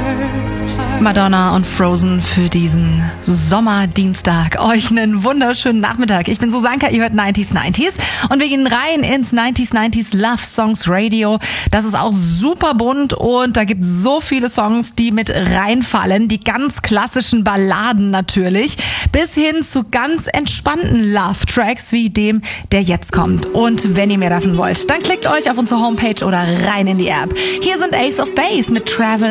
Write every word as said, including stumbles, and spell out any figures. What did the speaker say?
Madonna und Frozen für diesen Sommerdienstag. Euch einen wunderschönen Nachmittag. Ich bin Susanka, ihr hört neunzig neunzig und wir gehen rein ins neunzig neunzig Love Songs Radio. Das ist auch super bunt und da gibt es so viele Songs, die mit reinfallen. Die ganz klassischen Balladen natürlich, bis hin zu ganz entspannten Love-Tracks wie dem, der jetzt kommt. Und wenn ihr mehr davon wollt, dann klickt euch auf unsere Homepage oder rein in die App. Hier sind Ace of Base mit Travel